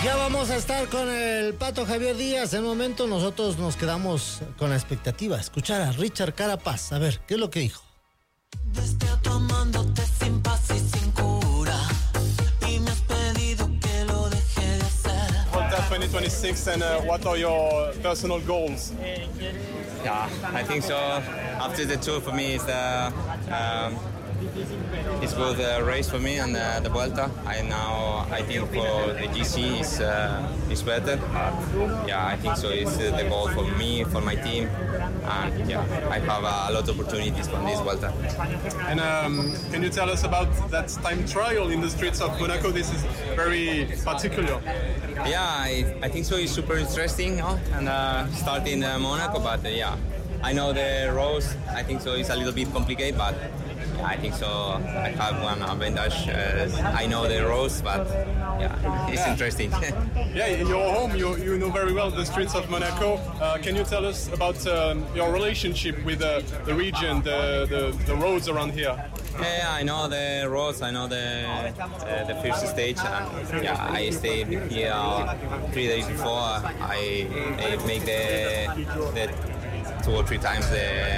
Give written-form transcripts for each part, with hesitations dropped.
Ya vamos a estar con el Pato Javier Díaz. En un momento nosotros nos quedamos con la expectativa de escuchar a Richard Carapaz. A ver, ¿qué es lo que dijo? Despierto amándote sin paz y sin cura, y me has pedido que lo deje de hacer. Volta 2026 and what are your personal goals? Yeah, I think so. After the tour for me is the it's good race for me and the Vuelta. I think for the GC is better. Yeah, I think so. It's the goal for me, for my team, and yeah, I have a lot of opportunities from this Vuelta. And can you tell us about that time trial in the streets of Monaco? This is very particular. Yeah, I think so. It's super interesting, no? And starting Monaco, but yeah, I know the roads. I think so. It's a little bit complicated, but I think so. I have one advantage. I know the roads, but yeah, it's interesting. Yeah, in your home, you know very well the streets of Monaco. Can you tell us about your relationship with the region, the roads around here? Yeah, I know the roads. I know the first stage, and yeah, I stayed here 3 days before. I make the 2 or 3 times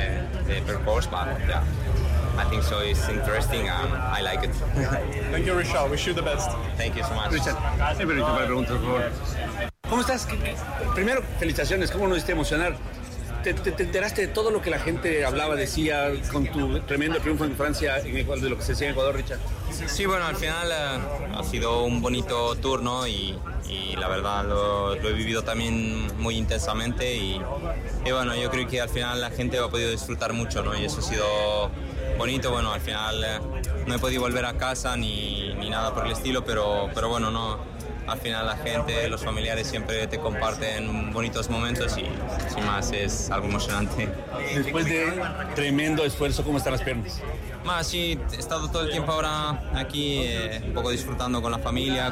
the course, but yeah, I think so. It's interesting and I like it. Thank you, Richard. Wish you the best. Thank you so much. Richard, siempre me preguntas, por favor. ¿Cómo estás? Primero, felicitaciones. ¿Cómo nos hiciste emocionar? ¿Te enteraste de todo lo que la gente hablaba, decía, con tu tremendo triunfo en Francia, de lo que se decía en Ecuador, Richard? Sí, bueno, al final ha sido un bonito tour, ¿no? Y la verdad lo he vivido también muy intensamente y bueno, yo creo que al final la gente ha podido disfrutar mucho, ¿no? Y eso ha sido bonito. Bueno, al final no he podido volver a casa ni nada por el estilo, pero bueno, no. Al final la gente, los familiares siempre te comparten bonitos momentos y sin más es algo emocionante. Después de tremendo esfuerzo, ¿cómo están las piernas? Sí, he estado todo el tiempo ahora aquí un poco disfrutando con la familia,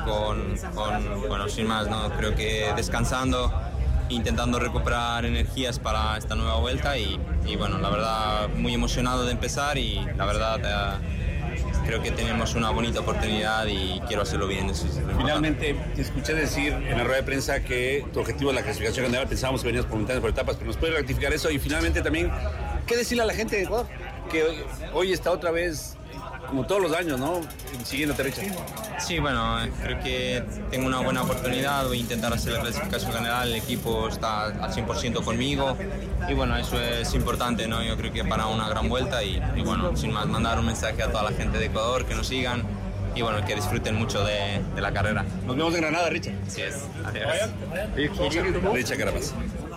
bueno, sin más, ¿no? Creo que descansando, intentando recuperar energías para esta nueva vuelta y bueno, la verdad muy emocionado de empezar y la verdad creo que tenemos una bonita oportunidad y quiero hacerlo bien. Finalmente, te escuché decir en la rueda de prensa que tu objetivo es la clasificación general. Pensábamos que venías por montañas, por etapas, pero ¿nos puedes rectificar eso? Y finalmente también, ¿qué decirle a la gente de Ecuador? Que hoy está otra vez, como todos los años, ¿no? Siguiéndote, Richard. Sí, bueno, creo que tengo una buena oportunidad. Voy a intentar hacer la clasificación general. El equipo está al 100% conmigo. Y bueno, eso es importante, ¿no? Yo creo que para una gran vuelta y bueno, sin más, mandar un mensaje a toda la gente de Ecuador que nos sigan y bueno, que disfruten mucho de la carrera. Nos vemos en Granada, Richard. Así es. Adiós. Richard Carapaz.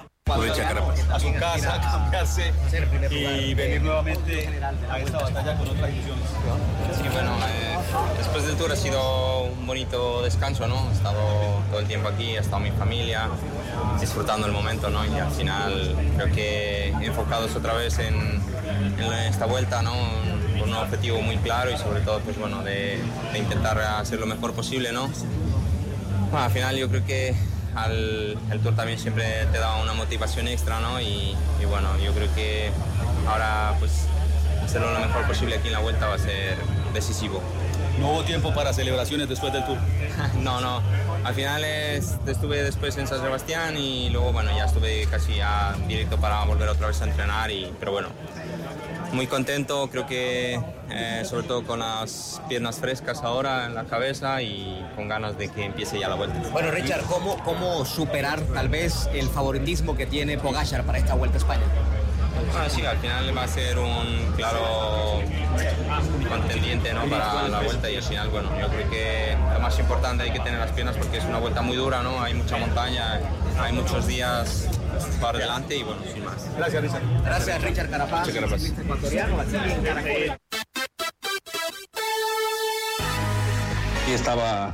A su casa, a cambiarse y venir nuevamente a esta batalla con otras ilusiones. Sí, bueno, después del tour ha sido un bonito descanso, ¿no? He estado todo el tiempo aquí, he estado mi familia, disfrutando el momento, ¿no? Y al final creo que enfocados otra vez en esta vuelta, ¿no? Con un objetivo muy claro y sobre todo, pues bueno, de intentar hacer lo mejor posible, ¿no? Bueno, al final yo creo que el Tour también siempre te da una motivación extra, ¿no? Y bueno, yo creo que ahora pues hacerlo lo mejor posible aquí en la Vuelta va a ser decisivo. ¿No hubo tiempo para celebraciones después del Tour? No, al final estuve después en San Sebastián y luego bueno, ya estuve casi ya directo para volver otra vez a entrenar, pero bueno, muy contento, creo que sobre todo con las piernas frescas ahora en la cabeza y con ganas de que empiece ya la Vuelta. Bueno, Richard, ¿cómo superar tal vez el favoritismo que tiene Pogačar para esta Vuelta a España? Bueno, sí, al final va a ser un claro contendiente, ¿no? Para la Vuelta y al final, bueno, yo creo que lo más importante hay que tener las piernas porque es una Vuelta muy dura, ¿no? Hay mucha montaña, hay muchos días para adelante y bueno, sin más. Gracias, Richard. Gracias, Richard Carapaz, ciclista ecuatoriano, aquí en Caracol. Y estaba...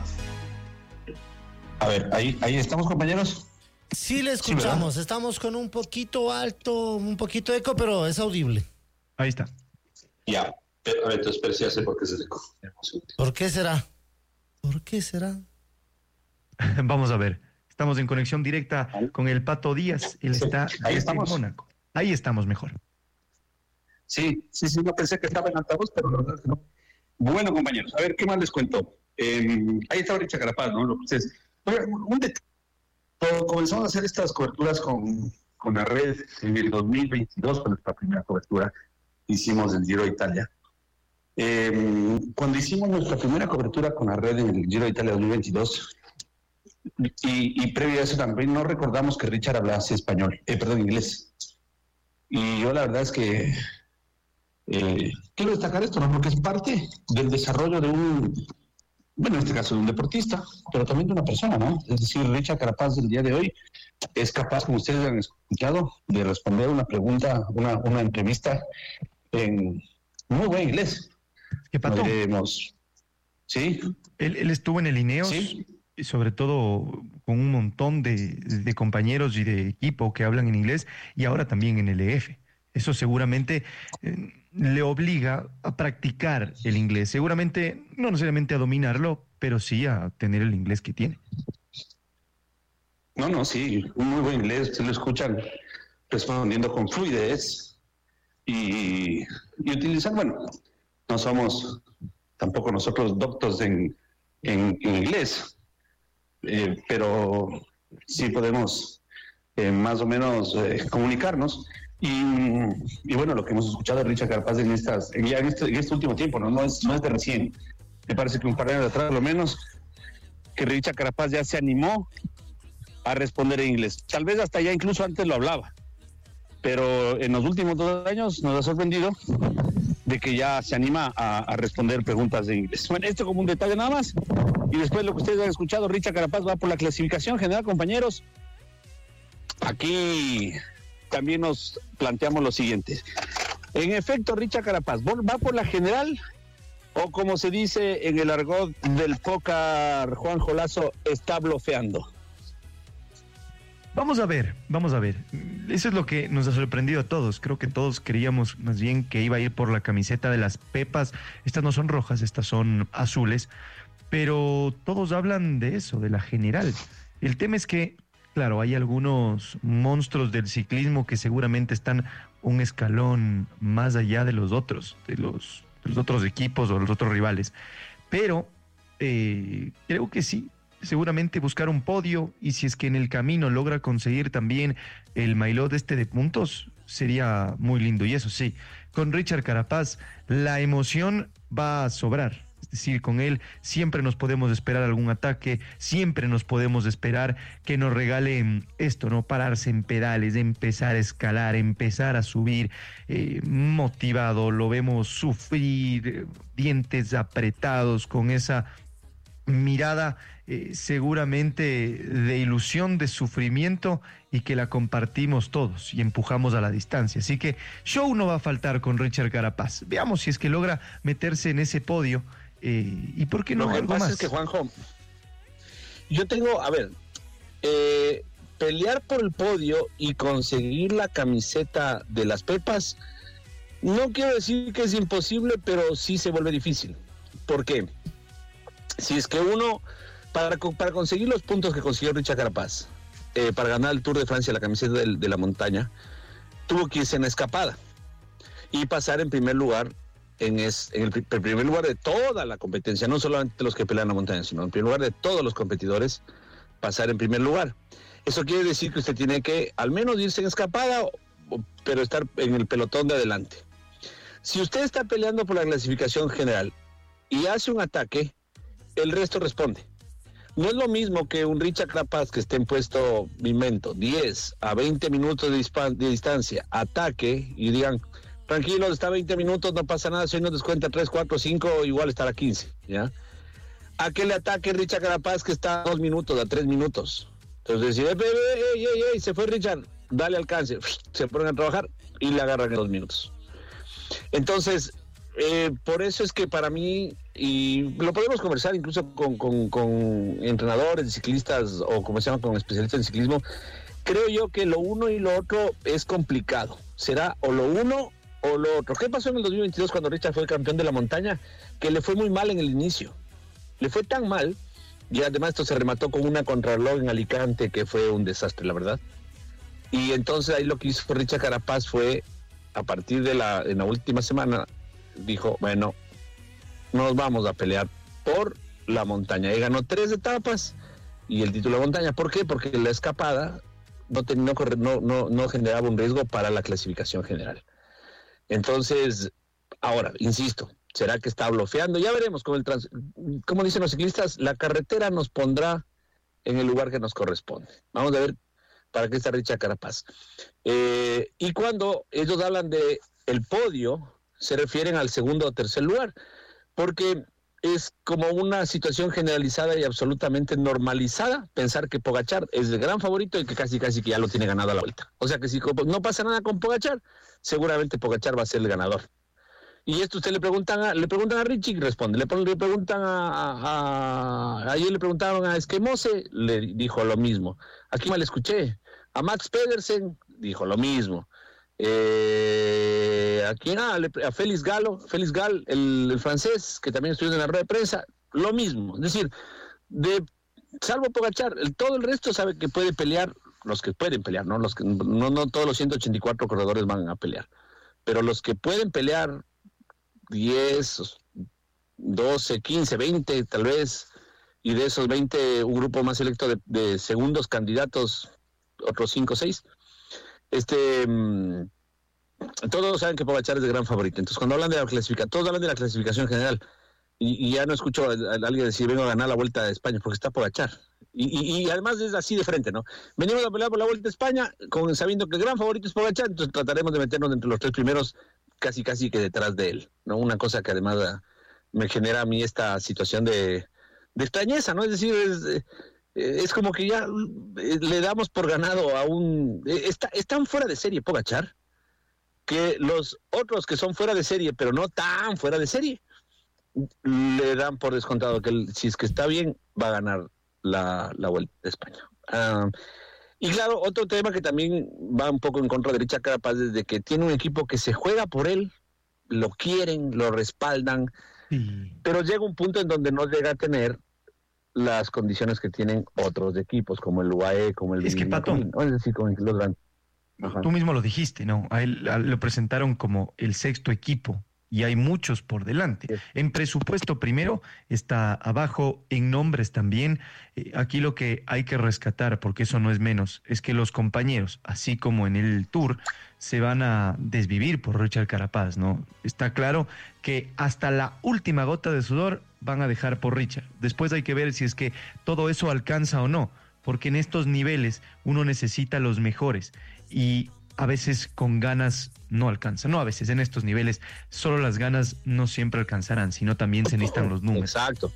A ver, ahí estamos, compañeros. Sí, le escuchamos. Sí, estamos con un poquito alto, un poquito eco, pero es audible. Ahí está. Ya, pero a ver, entonces espera, sé por qué se eco. ¿Por qué será? ¿Por qué será? Vamos a ver. Estamos en conexión directa con el Pato Díaz. Él está en Mónaco. Ahí estamos mejor. Sí, no pensé que estaba en altavoz, pero la verdad es que no. Bueno, compañeros, a ver, ¿qué más les cuento? Ahí estaba Richard Carapaz, ¿no? Lo que ustedes Oiga, comenzamos a hacer estas coberturas con la red en el 2022, con nuestra primera cobertura hicimos el Giro de Italia. Cuando hicimos nuestra primera cobertura con la red en el Giro de Italia 2022, y previo a eso también no recordamos que Richard hablase inglés. Y yo la verdad es que quiero destacar esto, ¿no? Porque es parte del desarrollo de en este caso de un deportista, pero también de una persona, ¿no? Es decir, Richard Carapaz del día de hoy es capaz, como ustedes han escuchado, de responder una pregunta, una entrevista en muy buen inglés. ¿Qué Pato? Sí. Él estuvo en el Ineos, sí, y sobre todo con un montón de compañeros y de equipo que hablan en inglés, y ahora también en el EF. Eso seguramente le obliga a practicar el inglés. Seguramente, no necesariamente a dominarlo, pero sí a tener el inglés que tiene. Sí, un muy buen inglés. Ustedes lo escuchan respondiendo con fluidez y utilizar, no somos tampoco nosotros doctos en inglés, pero sí podemos más o menos comunicarnos. Y bueno, lo que hemos escuchado de Richard Carapaz en este último tiempo, no es de recién. Me parece que un par de años atrás, lo menos, que Richard Carapaz ya se animó a responder en inglés. Tal vez hasta ya incluso antes lo hablaba. Pero en los últimos 2 años nos ha sorprendido de que ya se anima a responder preguntas en inglés. Bueno, esto como un detalle nada más. Y después lo que ustedes han escuchado, Richard Carapaz va por la clasificación general, compañeros. Aquí también nos planteamos lo siguiente. En efecto, Richard Carapaz va por la general, o como se dice en el argot del pócar, Juan Jolazo, está blofeando. Vamos a ver. Eso es lo que nos ha sorprendido a todos. Creo que todos creíamos más bien que iba a ir por la camiseta de las Pepas. Estas no son rojas, estas son azules. Pero todos hablan de eso, de la general. El tema es que, claro, hay algunos monstruos del ciclismo que seguramente están un escalón más allá de los otros, de los otros equipos o los otros rivales. Pero creo que sí. Seguramente buscar un podio, y si es que en el camino logra conseguir también el maillot de puntos, sería muy lindo. Y eso sí, con Richard Carapaz la emoción va a sobrar. Es decir, con él siempre nos podemos esperar algún ataque, siempre nos podemos esperar que nos regale esto, ¿no? Pararse en pedales, empezar a escalar, empezar a subir, motivado, lo vemos sufrir, dientes apretados, con esa mirada seguramente de ilusión, de sufrimiento, y que la compartimos todos y empujamos a la distancia. Así que show no va a faltar con Richard Carapaz. Veamos si es que logra meterse en ese podio, y por qué no algo más. Lo que pasa es que, Juanjo, yo tengo, pelear por el podio y conseguir la camiseta de las Pepas, no quiero decir que es imposible, pero sí se vuelve difícil. ¿Por qué? Si es que uno, para conseguir los puntos que consiguió Richard Carapaz, para ganar el Tour de Francia, la camiseta de la montaña, tuvo que irse en la escapada y pasar en primer lugar, en el primer lugar de toda la competencia, no solamente los que pelean la montaña, sino en primer lugar de todos los competidores, pasar en primer lugar. Eso quiere decir que usted tiene que al menos irse en escapada, pero estar en el pelotón de adelante. Si usted está peleando por la clasificación general y hace un ataque, el resto responde. No es lo mismo que un Richard Carapaz que esté en puesto, me invento, 10 a 20 minutos de distancia, ataque y digan, tranquilos, está a 20 minutos, no pasa nada, si hoy nos descuenta 3, 4, 5, igual estará a 15, ¿ya? A que le ataque Richard Carapaz que está a 2 minutos, a 3 minutos. Entonces, ey, se fue Richard, dale alcance, se ponen a trabajar y le agarran en 2 minutos. Entonces, por eso es que para mí, y lo podemos conversar incluso con entrenadores de ciclistas o como se llama, con especialistas en ciclismo, creo yo que lo uno y lo otro es complicado. Será o lo uno o lo otro. ¿Qué pasó en el 2022 cuando Richard fue campeón de la montaña? Que le fue muy mal en el inicio. Le fue tan mal, y además esto se remató con una contrarreloj en Alicante que fue un desastre, la verdad. Y entonces ahí lo que hizo Richard Carapaz fue, a partir en la última semana, dijo, bueno, nos vamos a pelear por la montaña. Y ganó 3 etapas y el título de montaña. ¿Por qué? Porque la escapada no generaba un riesgo para la clasificación general. Entonces, ahora, insisto, ¿será que está blofeando? Ya veremos, como dicen los ciclistas, la carretera nos pondrá en el lugar que nos corresponde. Vamos a ver para qué está Richard Carapaz. Y cuando ellos hablan de el podio, se refieren al segundo o tercer lugar, porque es como una situación generalizada y absolutamente normalizada pensar que Pogačar es el gran favorito y que casi que ya lo tiene ganado a la vuelta. O sea que si no pasa nada con Pogačar, seguramente Pogačar va a ser el ganador. Y esto usted le preguntan a Richie y responde. Le preguntan ayer le preguntaron a Esquemose, le dijo lo mismo. Aquí mal escuché. A Max Pedersen dijo lo mismo. ¿A quién? A Félix Gall, el francés, que también estuvo en la rueda de prensa, lo mismo. Es decir, salvo Pogačar, todo el resto sabe que puede pelear, los que pueden pelear, ¿no? No todos los 184 corredores van a pelear, pero los que pueden pelear 10, 12, 15, 20 tal vez, y de esos 20 un grupo más selecto de segundos candidatos, otros 5 o 6, todos saben que Pogačar es el gran favorito. Entonces cuando hablan de la clasificación, todos hablan de la clasificación general, y ya no escucho a alguien decir vengo a ganar la Vuelta de España porque está Pogačar, y además es así de frente, ¿no? Venimos a pelear por la Vuelta de España sabiendo que el gran favorito es Pogačar, entonces trataremos de meternos entre los 3 primeros casi que detrás de él, ¿no? Una cosa que además me genera a mí esta situación de extrañeza, ¿no? Es decir, es como que ya le damos por ganado es tan fuera de serie Pogačar que los otros que son fuera de serie, pero no tan fuera de serie, le dan por descontado que si es que está bien, va a ganar la Vuelta de España. Y claro, otro tema que también va un poco en contra de Richard Carapaz es de que tiene un equipo que se juega por él, lo quieren, lo respaldan, pero llega un punto en donde no llega a tener las condiciones que tienen otros equipos, como el UAE, como el... Es que, Pato, ¿no? Es decir, como los grandes. Tú mismo lo dijiste, ¿no? A él lo presentaron como el sexto equipo y hay muchos por delante. Sí. En presupuesto primero está abajo, en nombres también. Aquí lo que hay que rescatar, porque eso no es menos, es que los compañeros, así como en el Tour, se van a desvivir por Richard Carapaz, ¿no? Está claro que hasta la última gota de sudor van a dejar por Richard. Después hay que ver si es que todo eso alcanza o no, porque en estos niveles uno necesita los mejores y a veces con ganas no alcanza. No, a veces en estos niveles solo las ganas no siempre alcanzarán, sino también se necesitan los números. Exacto.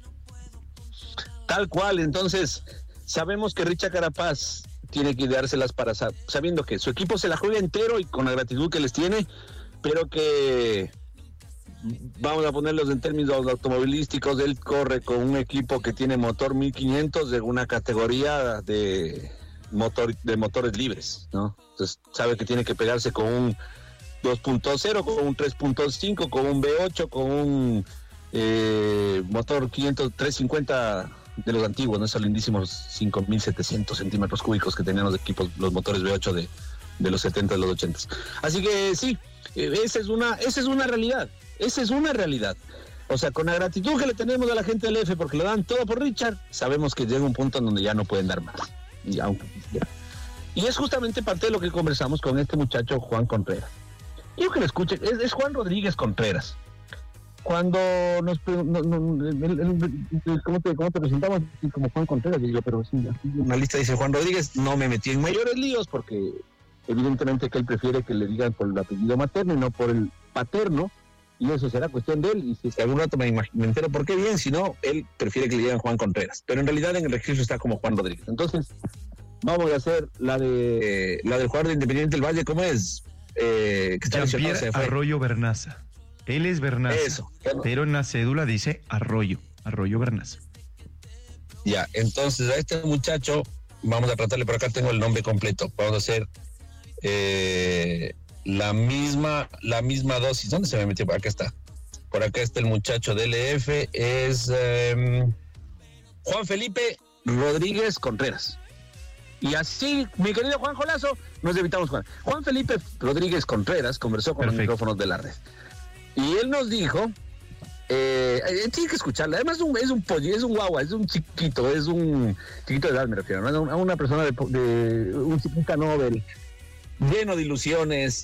Tal cual, entonces sabemos que Richard Carapaz tiene que ideárselas para sabiendo que su equipo se la juega entero y con la gratitud que les tiene, pero que vamos a ponerlos en términos automovilísticos, él corre con un equipo que tiene motor 1500 de una categoría de motores libres, ¿no? Entonces sabe que tiene que pegarse con un 2.0, con un 3.5, con un V8, con un motor 350 de los antiguos, ¿no? Esos lindísimos 5.700 centímetros cúbicos que tenían los equipos, los motores V8 de los 70, de los 80. Así que sí, esa es una realidad. Esa es una realidad. O sea, con la gratitud que le tenemos a la gente del F porque le dan todo por Richard, sabemos que llega un punto en donde ya no pueden dar más. Y es justamente parte de lo que conversamos con este muchacho Juan Contreras. Quiero que lo escuchen, es Juan Rodríguez Contreras. Cuando ¿cómo te presentamos? Como Juan Contreras, digo, pero sí, una lista dice Juan Rodríguez, no me metí en mayores líos porque evidentemente que él prefiere que le digan por el apellido materno y no por el paterno, y eso será cuestión de él, y si algún rato me entero por qué bien, si no, él prefiere que le digan Juan Contreras, pero en realidad en el registro está como Juan Rodríguez. Entonces, vamos a hacer la del jugador de Independiente del Valle, ¿cómo es? Que está Jean-Pierre Arroyo Bernaza. Él es Bernaza, eso, pero en la cédula dice Arroyo Bernaza. Ya, entonces a este muchacho vamos a tratarle, por acá tengo el nombre completo, vamos a hacer la misma dosis. ¿Dónde se me metió? Acá está. Por acá está el muchacho del EF, es Juan Felipe Rodríguez Contreras. Y así, mi querido Juan Jolazo, nos evitamos Juan Felipe Rodríguez Contreras conversó con los micrófonos de la red. Y él nos dijo Tiene que escucharla. Además es un pollo, es un guagua, es un chiquito de edad, me refiero, ¿no? A una persona de un ciclista Nobel, lleno de ilusiones.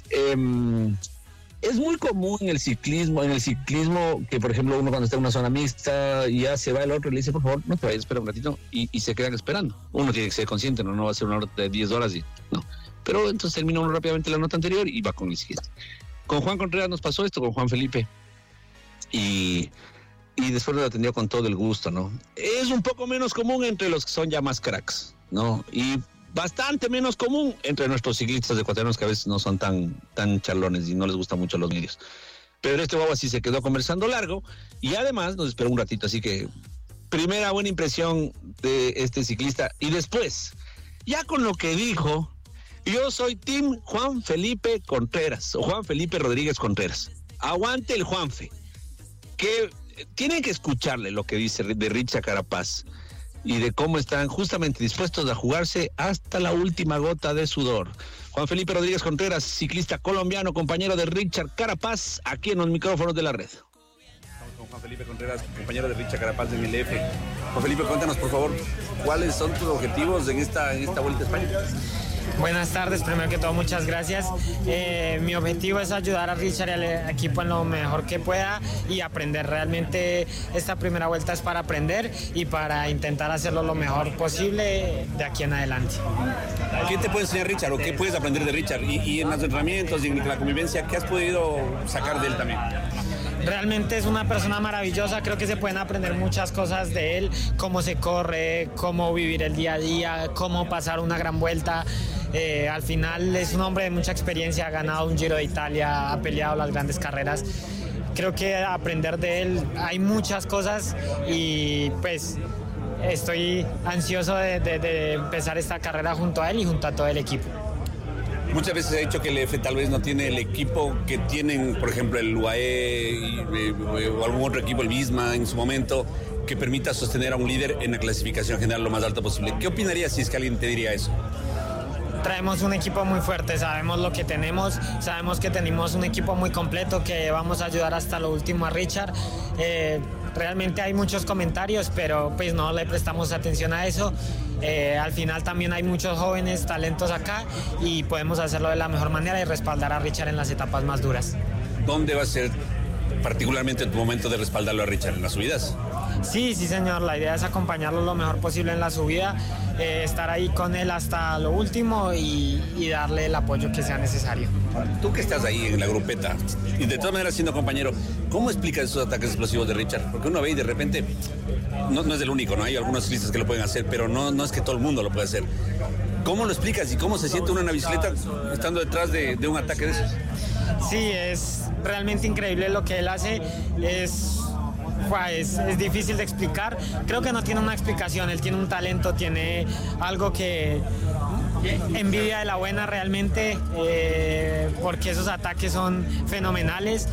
Es muy común en el ciclismo que, por ejemplo, uno cuando está en una zona mixta y ya se va el otro y le dice, por favor, no te vayas, espera un ratito, y se quedan esperando. Uno tiene que ser consciente, no va a ser una hora de 10 horas no. Pero entonces termina uno rápidamente la nota anterior y va con el siguiente. Con Juan Contreras nos pasó esto, con Juan Felipe, y después lo atendió con todo el gusto, ¿no? Es un poco menos común entre los que son ya más cracks, ¿no? Y bastante menos común entre nuestros ciclistas ecuatorianos que a veces no son tan charlones y no les gustan mucho los medios. Pero este guagua sí se quedó conversando largo y además nos esperó un ratito, así que primera buena impresión de este ciclista. Y después, ya con lo que dijo, yo soy team Juan Felipe Contreras, o Juan Felipe Rodríguez Contreras. Aguante el Juanfe, que tienen que escucharle lo que dice de Richard Carapaz y de cómo están justamente dispuestos a jugarse hasta la última gota de sudor. Juan Felipe Rodríguez Contreras, ciclista colombiano, compañero de Richard Carapaz, aquí en los micrófonos de la red. Estamos con Juan Felipe Contreras, compañero de Richard Carapaz de MLF. Juan Felipe, cuéntanos, por favor, ¿cuáles son tus objetivos en esta Vuelta a España? Buenas tardes, primero que todo muchas gracias. Mi objetivo es ayudar a Richard y al equipo en lo mejor que pueda y aprender. Realmente esta primera vuelta es para aprender y para intentar hacerlo lo mejor posible de aquí en adelante. ¿Qué te puede enseñar Richard o qué puedes aprender de Richard? Y en los entrenamientos y en la convivencia, ¿qué has podido sacar de él también? Realmente es una persona maravillosa, creo que se pueden aprender muchas cosas de él, cómo se corre, cómo vivir el día a día, cómo pasar una gran vuelta. Al final es un hombre de mucha experiencia, ha ganado un Giro de Italia, ha peleado las grandes carreras. Creo que aprender de él hay muchas cosas y pues estoy ansioso de empezar esta carrera junto a él y junto a todo el equipo. Muchas veces se ha dicho que el EF tal vez no tiene el equipo que tienen, por ejemplo, el UAE o algún otro equipo, el Visma en su momento, que permita sostener a un líder en la clasificación general lo más alto posible. ¿Qué opinarías si es que alguien te diría eso? Traemos un equipo muy fuerte, sabemos lo que tenemos, sabemos que tenemos un equipo muy completo, que vamos a ayudar hasta lo último a Richard. Realmente hay muchos comentarios, pero pues no le prestamos atención a eso. Al final también hay muchos jóvenes talentos acá y podemos hacerlo de la mejor manera y respaldar a Richard en las etapas más duras. ¿Dónde va a ser particularmente tu momento de respaldarlo a Richard? ¿En las subidas? Sí, señor, la idea es acompañarlo lo mejor posible en la subida, estar ahí con él hasta lo último y darle el apoyo que sea necesario. Tú que estás ahí en la grupeta y de todas maneras siendo compañero, ¿cómo explicas esos ataques explosivos de Richard? Porque uno ve y de repente, no es el único, ¿no? Hay algunos ciclistas que lo pueden hacer, pero no es que todo el mundo lo puede hacer. ¿Cómo lo explicas y cómo se siente uno en la bicicleta estando detrás de un ataque de esos? Sí, es realmente increíble lo que él hace, es difícil de explicar. Creo que no tiene una explicación, él tiene un talento, tiene algo que envidia de la buena realmente, porque esos ataques son fenomenales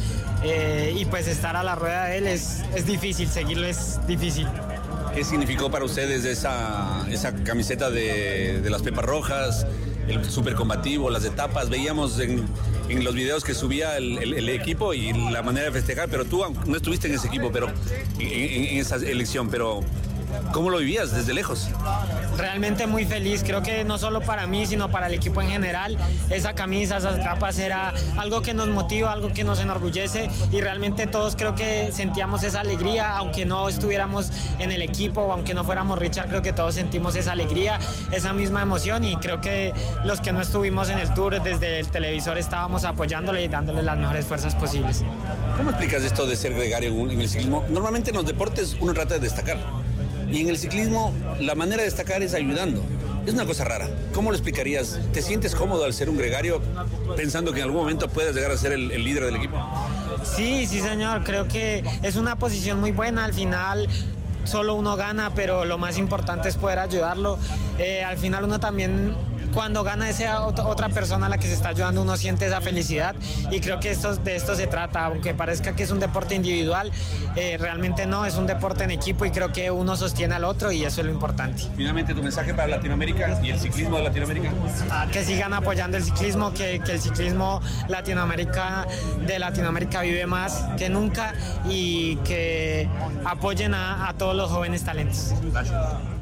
y pues estar a la rueda de él es difícil, seguirlo es difícil. ¿Qué significó para ustedes esa camiseta de las Pepas Rojas, el súper combativo, las etapas? Veíamos en los videos que subía el equipo y la manera de festejar, pero tú no estuviste en ese equipo, pero en esa elección, pero ¿cómo lo vivías desde lejos? Realmente muy feliz, creo que no solo para mí, sino para el equipo en general. Esa camisa, esas etapas era algo que nos motiva, algo que nos enorgullece y realmente todos creo que sentíamos esa alegría, aunque no estuviéramos en el equipo o aunque no fuéramos Richard, creo que todos sentimos esa alegría, esa misma emoción y creo que los que no estuvimos en el Tour desde el televisor estábamos apoyándole y dándole las mejores fuerzas posibles. ¿Cómo explicas esto de ser gregario en el ciclismo? Normalmente en los deportes uno trata de destacar. Y en el ciclismo, la manera de destacar es ayudando. Es una cosa rara. ¿Cómo lo explicarías? ¿Te sientes cómodo al ser un gregario pensando que en algún momento puedes llegar a ser el líder del equipo? Sí, señor. Creo que es una posición muy buena. Al final solo uno gana, pero lo más importante es poder ayudarlo. Al final uno también cuando gana esa otra persona a la que se está ayudando, uno siente esa felicidad, y creo que de esto se trata. Aunque parezca que es un deporte individual, realmente no, es un deporte en equipo, y creo que uno sostiene al otro, y eso es lo importante. Finalmente, tu mensaje para Latinoamérica y el ciclismo de Latinoamérica. Que sigan apoyando el ciclismo, que el ciclismo de Latinoamérica vive más que nunca, y que apoyen a todos los jóvenes talentos. Gracias.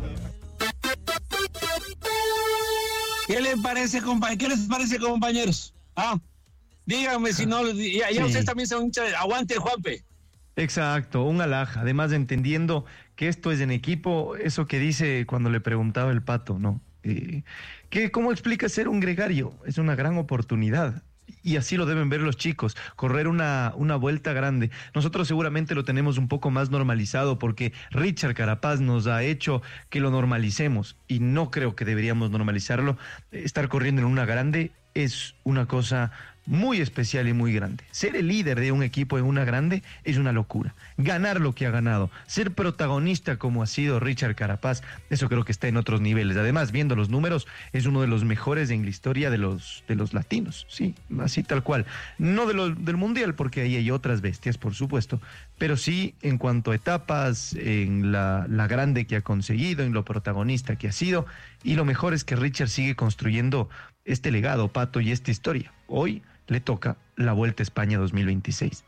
¿Qué les parece, compañeros? Díganme si no, ya ustedes también son hinchas. Aguante, Juanpe. Exacto, un alhaja. Además, entendiendo que esto es en equipo, eso que dice cuando le preguntaba el Pato, ¿no? ¿Cómo explica ser un gregario? Es una gran oportunidad. Y así lo deben ver los chicos, correr una vuelta grande. Nosotros seguramente lo tenemos un poco más normalizado porque Richard Carapaz nos ha hecho que lo normalicemos, y no creo que deberíamos normalizarlo. Estar corriendo en una grande es una cosa muy especial y muy grande. Ser el líder de un equipo en una grande es una locura. Ganar lo que ha ganado, ser protagonista como ha sido Richard Carapaz, eso creo que está en otros niveles. Además, viendo los números, es uno de los mejores en la historia de los latinos, sí, así tal cual. No del mundial, porque ahí hay otras bestias, por supuesto, pero sí en cuanto a etapas, en la grande que ha conseguido, en lo protagonista que ha sido, y lo mejor es que Richard sigue construyendo este legado, Pato, y esta historia. Hoy le toca la Vuelta a España 2026.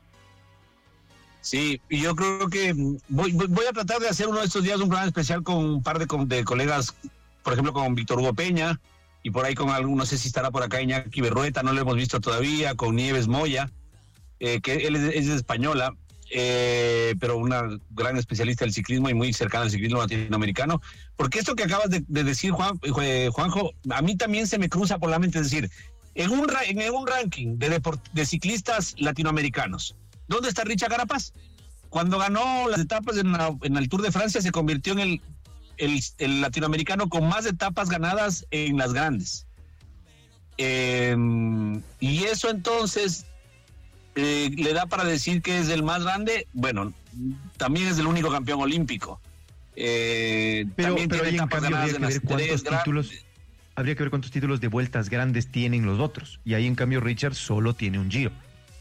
Sí, y yo creo que voy a tratar de hacer uno de estos días un programa especial con un par de colegas, por ejemplo con Víctor Hugo Peña, y por ahí con algún, no sé si estará por acá Iñaki Berrueta, no lo hemos visto todavía, con Nieves Moya, que él es de Española, pero una gran especialista del ciclismo y muy cercana al ciclismo latinoamericano, porque esto que acabas de decir, Juanjo, a mí también se me cruza por la mente, es decir, en un ranking de ciclistas latinoamericanos, ¿dónde está Richard Carapaz? Cuando ganó las etapas en el Tour de Francia, se convirtió en el latinoamericano con más etapas ganadas en las grandes. Y eso entonces le da para decir que es el más grande. Bueno, también es el único campeón olímpico. También tiene etapas ganadas en las tres grandes. Habría que ver cuántos títulos de vueltas grandes tienen los otros. Y ahí, en cambio, Richard solo tiene un Giro.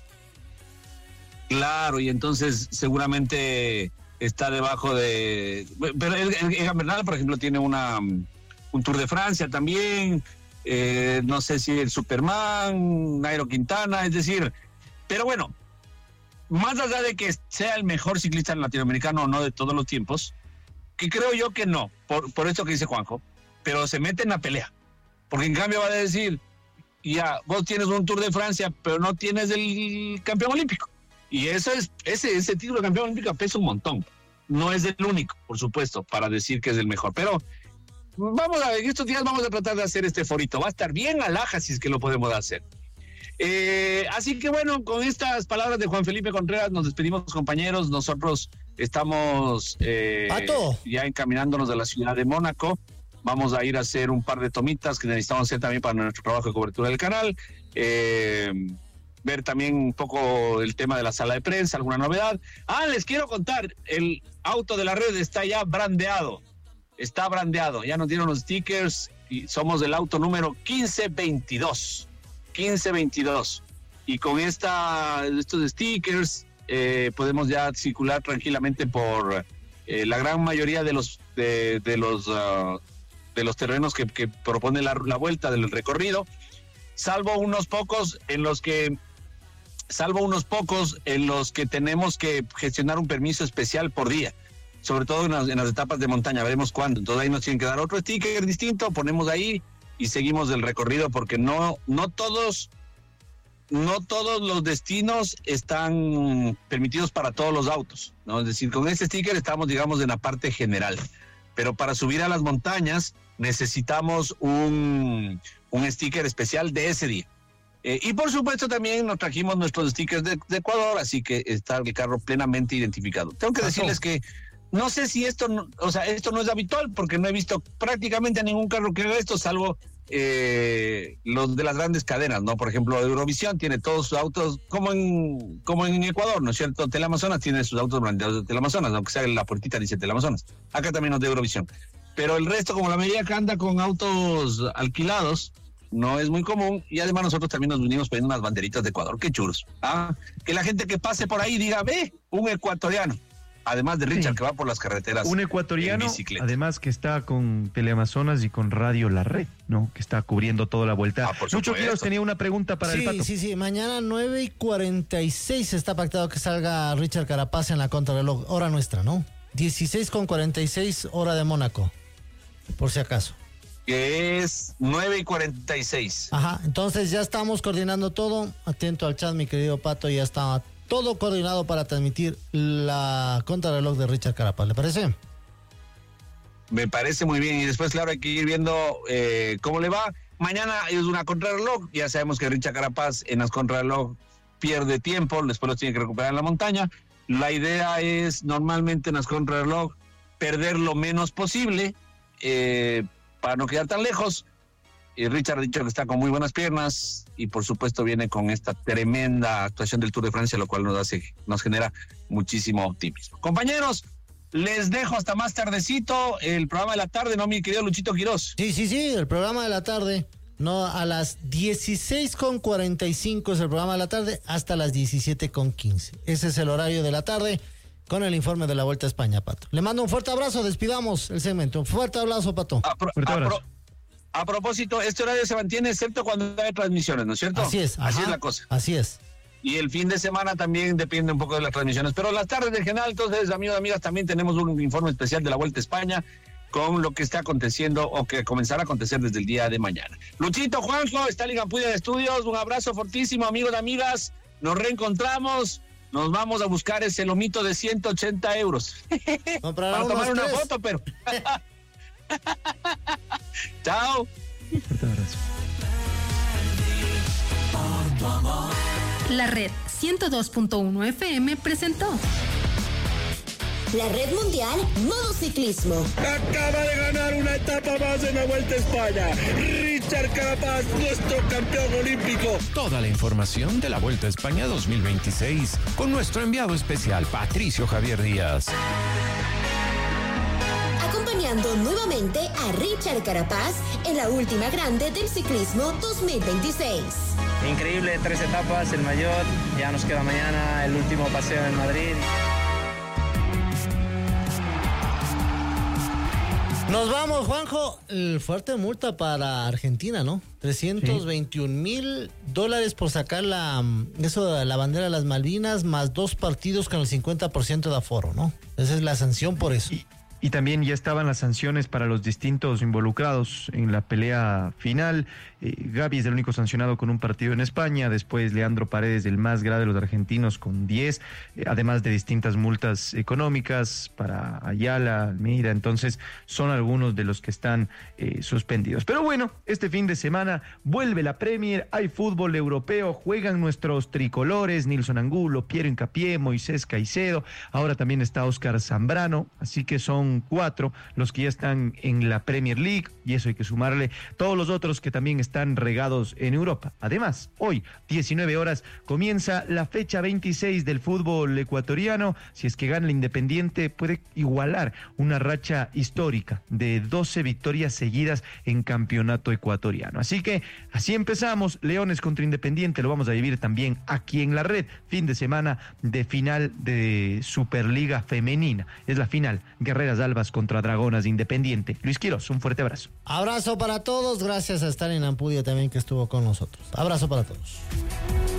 Claro, y entonces seguramente está debajo de... Pero Egan Bernal, por ejemplo, tiene un Tour de Francia también. No sé si el Superman, Nairo Quintana, es decir... Pero bueno, más allá de que sea el mejor ciclista latinoamericano o no de todos los tiempos, que creo yo que no, por esto que dice Juanjo, pero se mete en la pelea. Porque en cambio va a decir, ya, vos tienes un Tour de Francia, pero no tienes el campeón olímpico. Y eso es, ese título de campeón olímpico pesa un montón. No es el único, por supuesto, para decir que es el mejor. Pero vamos a ver, estos días vamos a tratar de hacer este forito. Va a estar bien alhaja si es que lo podemos hacer. Así que bueno, con estas palabras de Juan Felipe Contreras nos despedimos, compañeros. Nosotros estamos ya encaminándonos a la ciudad de Mónaco. Vamos a ir a hacer un par de tomitas que necesitamos hacer también para nuestro trabajo de cobertura del canal. Ver también un poco el tema de la sala de prensa, alguna novedad. Les quiero contar, el auto de la red está ya brandeado. Está brandeado, ya nos dieron los stickers y somos del auto número 1522. 1522. Y con estos stickers podemos ya circular tranquilamente por la gran mayoría de los terrenos que propone la vuelta del recorrido, salvo unos pocos en los que tenemos que gestionar un permiso especial por día, sobre todo en las etapas de montaña. Veremos cuándo. Entonces ahí nos tienen que dar otro sticker distinto, ponemos ahí y seguimos el recorrido, porque no todos los destinos están permitidos para todos los autos, ¿no? Es decir, con este sticker estamos, digamos, en la parte general. Pero para subir a las montañas necesitamos un sticker especial de ese día. Y por supuesto también nos trajimos nuestros stickers de Ecuador, así que está el carro plenamente identificado. Tengo que decirles que no sé si esto no es habitual, porque no he visto prácticamente a ningún carro que haga esto, salvo los de las grandes cadenas, ¿no? Por ejemplo, Eurovisión tiene todos sus autos, como en Ecuador, ¿no es cierto? Teleamazonas tiene sus autos brandeados de Teleamazonas, aunque sea la puertita dice Teleamazonas. Acá también los de Eurovisión. pero el resto, como la mayoría que anda con autos alquilados, no es muy común, y además nosotros también nos vinimos poniendo unas banderitas de Ecuador, qué chulos. Que la gente que pase por ahí diga, ve, un ecuatoriano. Además de Richard, que va por las carreteras. Un ecuatoriano, además que está con Teleamazonas y con Radio La Red, ¿no? Que está cubriendo toda la vuelta. Lucho Quiroz tenía una pregunta para el Pato. Sí. Mañana 9:46 está pactado que salga Richard Carapaz en la contrarreloj, hora nuestra, ¿no? 16:46, hora de Mónaco, por si acaso. Que es 9:46. Ajá, entonces ya estamos coordinando todo. Atento al chat, mi querido Pato, ya está todo coordinado para transmitir la contrarreloj de Richard Carapaz. ¿Le parece? Me parece muy bien. Y después, claro, hay que ir viendo cómo le va. Mañana es una contrarreloj. Ya sabemos que Richard Carapaz en las contrarreloj pierde tiempo. Después los tiene que recuperar en la montaña. La idea es, normalmente en las contrarreloj, perder lo menos posible para no quedar tan lejos. Richard ha dicho que está con muy buenas piernas y por supuesto viene con esta tremenda actuación del Tour de Francia, lo cual nos genera muchísimo optimismo. Compañeros, les dejo hasta más tardecito el programa de la tarde, ¿no, mi querido Luchito Quiroz? Sí, el programa de la tarde. No, a las 16:45 es el programa de la tarde, hasta las 17:15. Ese es el horario de la tarde con el informe de la Vuelta a España, Pato. Le mando un fuerte abrazo, despidamos el segmento. Un fuerte abrazo, Pato. Fuerte abrazo. A propósito, este horario se mantiene excepto cuando hay transmisiones, ¿no es cierto? Así es. Así es la cosa. Así es. Y el fin de semana también depende un poco de las transmisiones. Pero las tardes en general, entonces, amigos y amigas, también tenemos un informe especial de la Vuelta a España con lo que está aconteciendo o que comenzará a acontecer desde el día de mañana. Luchito, Juanjo, Stalin Ampudia de Estudios, un abrazo fortísimo, amigos y amigas. Nos reencontramos. Nos vamos a buscar ese lomito de 180 euros. Para tomar una foto, pero... Chao. La Red 102.1 FM presentó la Red Mundial Modo Ciclismo. Acaba de ganar una etapa más en la Vuelta a España. Richard Carapaz, nuestro campeón olímpico. Toda la información de la Vuelta a España 2026 con nuestro enviado especial Patricio Javier Díaz. Acompañando nuevamente a Richard Carapaz en la última grande del ciclismo 2026. Increíble, 3 etapas, el mayor, ya nos queda mañana el último paseo en Madrid. Nos vamos, Juanjo. El fuerte multa para Argentina, ¿no? $321,000 por sacar la bandera de las Malvinas, más 2 partidos con el 50% de aforo, ¿no? Esa es la sanción por eso. Y también ya estaban las sanciones para los distintos involucrados en la pelea final. Gavi es el único sancionado con un partido en España. Después Leandro Paredes, el más grave de los argentinos, con 10. Además de distintas multas económicas para Ayala, Almeida. Entonces son algunos de los que están suspendidos. Pero bueno, este fin de semana vuelve la Premier. Hay fútbol europeo. Juegan nuestros tricolores. Nilson Angulo, Piero Hincapié, Moisés Caicedo. Ahora también está Óscar Zambrano. Así que son 4 los que ya están en la Premier League, y eso hay que sumarle todos los otros que también están regados en Europa. Además, hoy, 19 horas, comienza la fecha 26 del fútbol ecuatoriano. Si es que gana el Independiente, puede igualar una racha histórica de 12 victorias seguidas en campeonato ecuatoriano. Así que así empezamos, Leones contra Independiente, lo vamos a vivir también aquí en la red. Fin de semana de final de Superliga Femenina. Es la final, Guerreras Albas contra Dragonas de Independiente. Luis Quiroz, un fuerte abrazo. Abrazo para todos, gracias a Stalin Ampudia también que estuvo con nosotros. Abrazo para todos.